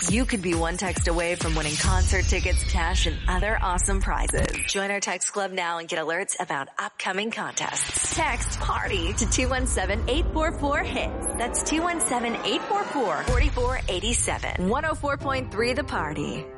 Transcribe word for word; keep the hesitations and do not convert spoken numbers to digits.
text, you could be one text away from winning concert tickets, cash, and other awesome prizes. Join our text club now and get alerts about upcoming contests. Text PARTY to two one seven, eight four four, HITS. That's two one seven, eight four four, four four eight seven. one oh four point three The Party.